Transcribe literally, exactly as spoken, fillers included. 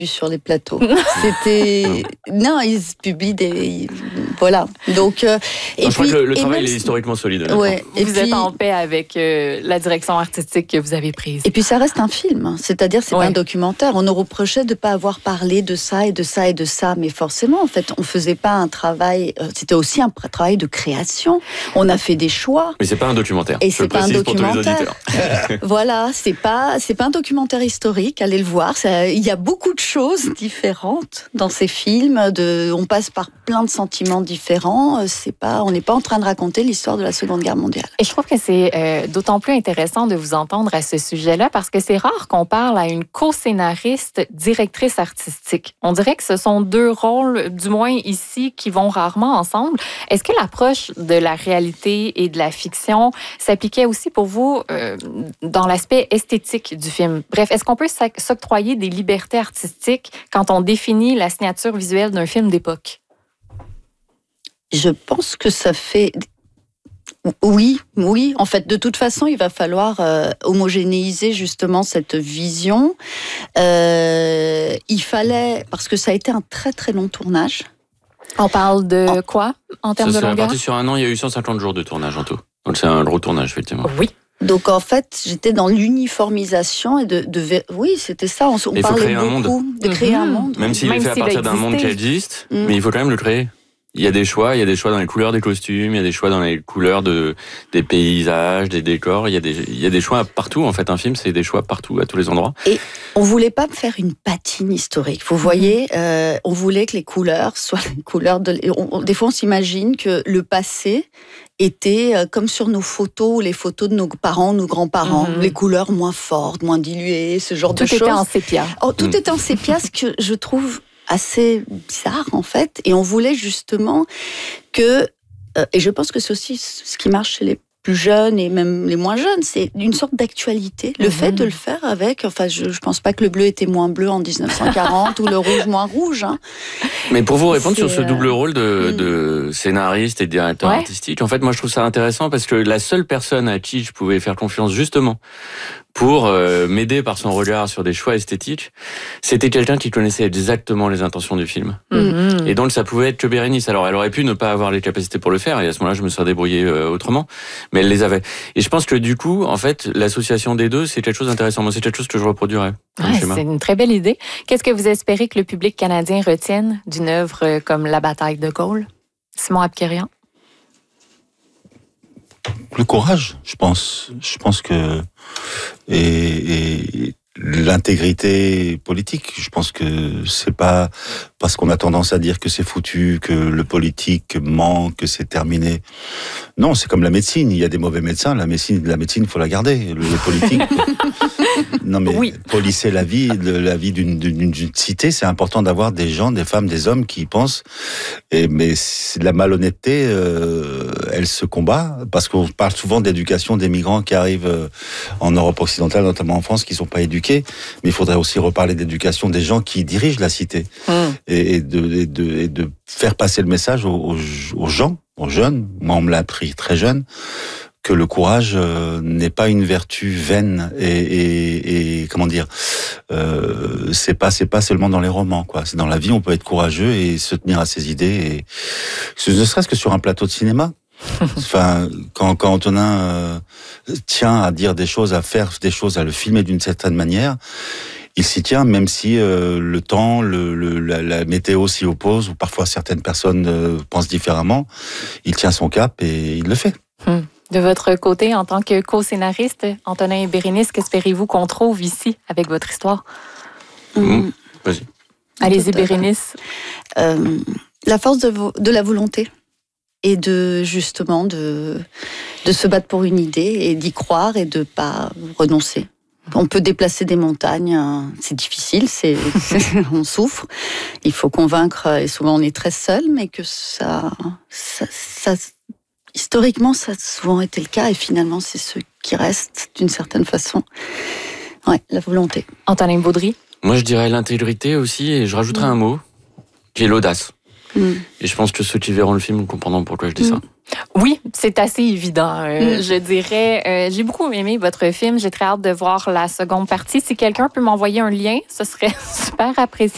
sur les plateaux. C'était non, ils publient des voilà. Donc euh, et non, puis je crois que le, le travail même... il est historiquement solide. Ouais. Et vous puis... êtes en paix avec euh, la direction artistique que vous avez prise. Et puis ça reste un film, c'est-à-dire c'est ouais. pas un documentaire. On nous reprochait de pas avoir parlé de ça et de ça et de ça, mais forcément en fait on faisait pas un travail. Euh, c'était aussi un travail de création. On a fait des choix. Mais c'est pas un documentaire. Et c'est pas un documentaire. Euh, voilà, c'est pas c'est pas un documentaire historique. Allez le voir. Ça, il y a beaucoup de choses différentes dans ces films. De, on passe par plein de sentiments différents. C'est pas, on n'est pas en train de raconter l'histoire de la Seconde Guerre mondiale. Et je trouve que c'est euh, d'autant plus intéressant de vous entendre à ce sujet-là parce que c'est rare qu'on parle à une co-scénariste, directrice artistique. On dirait que ce sont deux rôles, du moins ici, qui vont rarement ensemble. Est-ce que l'approche de la réalité et de la fiction s'appliquait aussi pour vous euh, dans l'aspect esthétique du film? Bref, est-ce qu'on peut s'octroyer des libertés artistiques quand on définit la signature visuelle d'un film d'époque? Je pense que ça fait... Oui, oui. En fait, de toute façon, il va falloir euh, homogénéiser justement cette vision. Euh, il fallait... Parce que ça a été un très très long tournage. On parle de en, quoi en termes de longueur? C'est parti sur un an, il y a eu cent cinquante jours de tournage en tout. Donc c'est un gros tournage, effectivement. Oui. Donc en fait, j'étais dans l'uniformisation et de, de oui, c'était ça. On, on parlait beaucoup de créer un monde. Même s'il est fait à partir d'un monde qui existe, mmh. mais il faut quand même le créer. Il y a des choix, il y a des choix dans les couleurs des costumes, il y a des choix dans les couleurs de des paysages, des décors. Il y a des il y a des choix partout. En fait, un film, c'est des choix partout, à tous les endroits. Et on voulait pas faire une patine historique. Vous voyez, euh, on voulait que les couleurs soient les couleurs de. On, des fois, on s'imagine que le passé était euh, comme sur nos photos, les photos de nos parents, nos grands-parents, mmh. les couleurs moins fortes, moins diluées, ce genre tout de choses. Tout était en sépia. Oh, tout mmh. était en sépia, ce que je trouve assez bizarre en fait. Et on voulait justement que, euh, et je pense que c'est aussi ce qui marche chez les plus jeunes et même les moins jeunes, c'est une sorte d'actualité. Le mmh. fait de le faire avec, enfin, je, je pense pas que le bleu était moins bleu en dix-neuf cent quarante ou le rouge moins rouge. Hein. Mais pour vous répondre c'est, sur ce double rôle de, mmh. de scénariste et de directeur ouais. artistique, en fait, moi je trouve ça intéressant parce que la seule personne à qui je pouvais faire confiance justement pour euh, m'aider par son regard sur des choix esthétiques, c'était quelqu'un qui connaissait exactement les intentions du film. Mmh. Et donc ça pouvait être que Bérénice. Alors elle aurait pu ne pas avoir les capacités pour le faire, et à ce moment-là je me serais débrouillé euh, autrement, mais elle les avait. Et je pense que du coup, en fait, l'association des deux, c'est quelque chose d'intéressant. Moi, c'est quelque chose que je reproduirais. Ouais, c'est une très belle idée. Qu'est-ce que vous espérez que le public canadien retienne d'une œuvre comme La bataille de Gaulle? Simon Abkarian? Le courage, je pense. Je pense que... Et, et l'intégrité politique, je pense que c'est pas parce qu'on a tendance à dire que c'est foutu, que le politique manque, que c'est terminé. Non, c'est comme la médecine. Il y a des mauvais médecins. La médecine, la médecine, faut la garder. Le, le politique... Non mais oui. Polisser la vie, la vie d'une, d'une, d'une cité, c'est important d'avoir des gens, des femmes, des hommes qui y pensent. Et, mais la malhonnêteté, euh, elle se combat parce qu'on parle souvent d'éducation des migrants qui arrivent en Europe occidentale, notamment en France, qui sont pas éduqués. Mais il faudrait aussi reparler d'éducation des gens qui dirigent la cité mmh. et, et, de, et, de, et de faire passer le message aux, aux, aux gens, aux jeunes. Moi, on me l'a appris très jeune. Que le courage euh, n'est pas une vertu vaine et, et, et comment dire, euh, c'est pas c'est pas seulement dans les romans quoi. C'est dans la vie on peut être courageux et se tenir à ses idées et ne serait-ce que sur un plateau de cinéma. Enfin quand quand Antonin euh, tient à dire des choses, à faire des choses, à le filmer d'une certaine manière. Il s'y tient, même si euh, le temps, le, le, la, la météo s'y oppose, ou parfois certaines personnes euh, pensent différemment. Il tient son cap et il le fait. Hum. De votre côté, en tant que co-scénariste, Antonin et Bérénice, qu'espérez-vous qu'on trouve ici avec votre histoire? Mmh. Vas-y. Allez-y, Bérénice. Euh, la force de, vo- de la volonté et de justement de, de se battre pour une idée et d'y croire et de ne pas renoncer. On peut déplacer des montagnes, c'est difficile, c'est, c'est, on souffre. Il faut convaincre, et souvent on est très seul, mais que ça... ça, ça historiquement, ça a souvent été le cas, et finalement, c'est ce qui reste, d'une certaine façon. Ouais, la volonté. Antonin Baudry? Moi, je dirais l'intégrité aussi, et je rajouterais mmh. un mot, qui est l'audace. Mmh. Et je pense que ceux qui verront le film comprendront pourquoi je dis mmh. ça. Oui, c'est assez évident. Euh, mmh. Je dirais, euh, j'ai beaucoup aimé votre film. J'ai très hâte de voir la seconde partie. Si quelqu'un peut m'envoyer un lien, ce serait super apprécié.